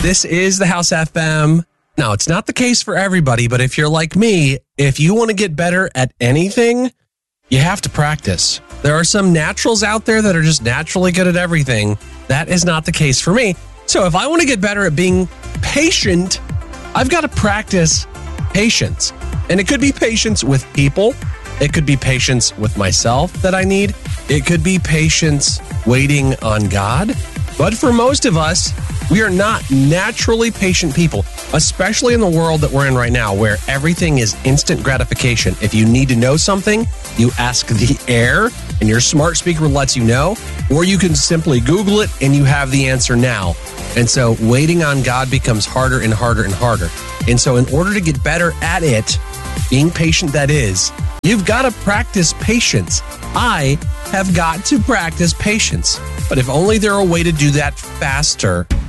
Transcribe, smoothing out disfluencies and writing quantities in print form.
This is the House FM. Now, it's not the case for everybody, but if you're like me, if you want to get better at anything, you have to practice. There are some naturals out there that are just naturally good at everything. That is not the case for me. So if I want to get better at being patient, I've got to practice patience. And it could be patience with people. It could be patience with myself that I need. It could be patience waiting on God. But for most of us, we are not naturally patient people, especially in the world that we're in right now, where everything is instant gratification. If you need to know something, you ask the air and your smart speaker lets you know, or you can simply Google it and you have the answer now. And so waiting on God becomes harder and harder and harder. And so in order to get better at it, being patient that is, you've got to practice patience. I have got to practice patience. But if only there were a way to do that faster,